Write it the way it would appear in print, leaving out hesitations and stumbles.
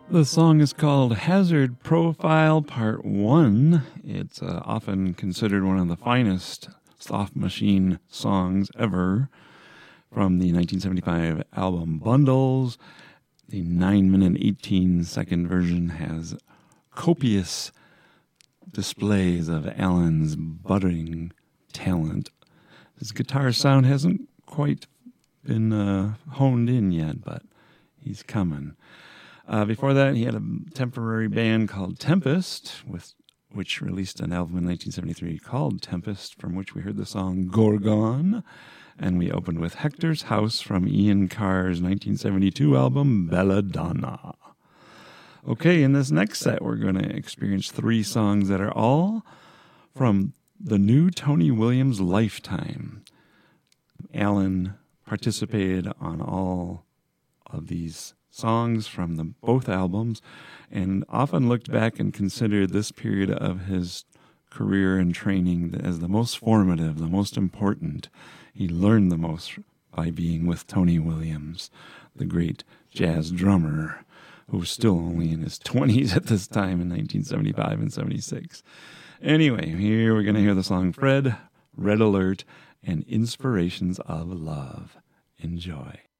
The song is called Hazard Profile Part 1. It's often considered one of the finest Soft Machine songs ever from the 1975 album Bundles. The 9-minute, 18-second version has copious displays of Alan's budding talent. His guitar sound hasn't quite been honed in yet, but he's coming. Before that, he had a temporary band called Tempest, which released an album in 1973 called Tempest, from which we heard the song Gorgon. And we opened with Hector's House from Ian Carr's 1972 album Belladonna. Okay, in this next set, we're going to experience 3 songs that are all from the new Tony Williams lifetime. Alan participated on all of these songs from both albums and often looked back and considered this period of his career and training as the most formative, the most important. He learned the most by being with Tony Williams, the great jazz drummer, who was still only in his 20s at this time in 1975 and 76. Anyway, here we're going to hear the song Fred, Red Alert, and Inspirations of Love. Enjoy.